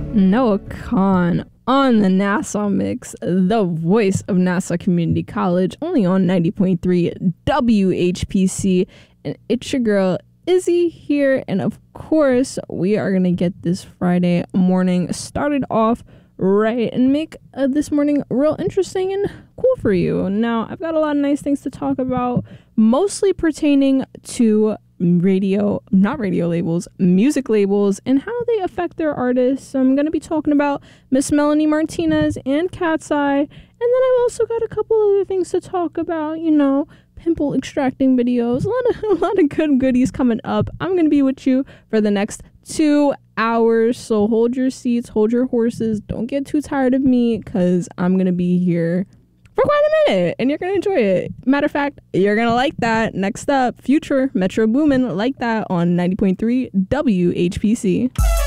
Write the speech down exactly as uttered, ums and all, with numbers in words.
Noah Kahn on the Nassau Mix, the voice of Nassau Community College, only on ninety point three W H P C. And it's your girl, Izzy, here. And of course, we are going to get this Friday morning started off right and make uh, this morning real interesting and cool for you. Now, I've got a lot of nice things to talk about, mostly pertaining to radio, not radio labels, music labels, and how they affect their artists. I'm going to be talking about Miss Melanie Martinez and Cat's Eye, and then I've also got a couple other things to talk about, you know, pimple extracting videos, a lot of, a lot of good goodies coming up. I'm going to be with you for the next two hours, so hold your seats, hold your horses, don't get too tired of me, because I'm going to be here for quite a minute, and you're gonna enjoy it. Matter of fact, you're gonna like that. Next up, Future, Metro Boomin, Like That on ninety point three W H P C.